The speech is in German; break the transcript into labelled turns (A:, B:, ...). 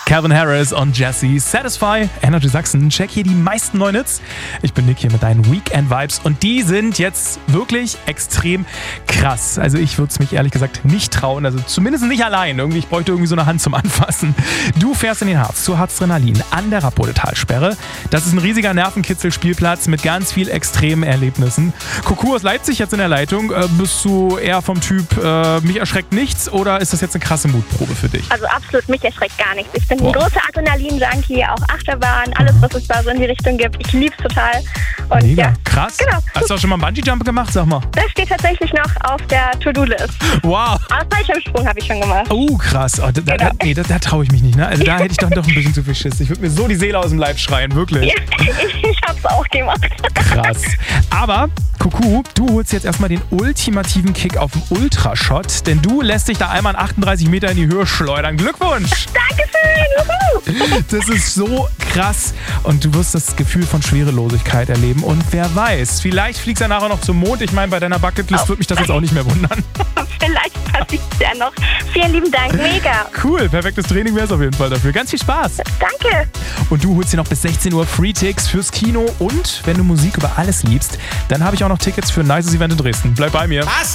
A: Calvin Harris und Jesse, Satisfy, Energy Sachsen. Check hier die meisten neuen Hits. Ich bin Nick hier mit deinen Weekend-Vibes und die sind jetzt wirklich extrem krass. Also ich würde es mich ehrlich gesagt nicht trauen, also zumindest nicht allein. Ich bräuchte irgendwie so eine Hand zum Anfassen. Du fährst in den Harz zur Harzrenalin an der Rappodetalsperre. Das ist ein riesiger Nervenkitzel-Spielplatz mit ganz viel extremen Erlebnissen. Kuku aus Leipzig jetzt in der Leitung. Bist du eher vom Typ, mich erschreckt nichts oder ist das jetzt eine krasse Mutprobe für dich?
B: Also absolut, mich erschreckt gar nichts. Ich bin ein großer Adrenalin-Junkie, auch Achterbahn, alles was es da so in die Richtung gibt. Ich lieb's total. Und
A: mega,
B: ja,
A: krass.
B: Genau.
A: Hast du auch schon mal einen Bungee-Jump gemacht, sag mal?
B: Das steht tatsächlich noch auf der To-Do-List.
A: Wow.
B: Fallschirmsprung habe ich schon gemacht.
A: Oh, krass. Oh, da traue ich mich nicht, ne? Also da hätte ich doch ein bisschen zu viel Schiss. Ich würde mir so die Seele aus dem Leib schreien, wirklich.
B: Ja, ich hab's auch gemacht.
A: Krass. Aber, Kuku, du holst jetzt erstmal den ultimativen Kick auf dem Ultrashot, denn du lässt dich da einmal 38 Meter in die Höhe schleudern. Glückwunsch!
B: Dankeschön! Juhu.
A: Das ist so krass und du wirst das Gefühl von Schwerelosigkeit erleben und wer weiß, vielleicht fliegst du ja nachher noch zum Mond. Ich meine, bei deiner Bucketlist würde mich das jetzt auch nicht mehr wundern.
B: Vielleicht passiert ja noch. Vielen lieben Dank, mega.
A: Cool, perfektes Training wäre es auf jeden Fall dafür. Ganz viel Spaß.
B: Danke.
A: Und du holst dir noch bis 16 Uhr Free-Ticks fürs Kino und wenn du Musik über alles liebst, dann habe ich auch noch Tickets für ein nices Event in Dresden. Bleib bei mir.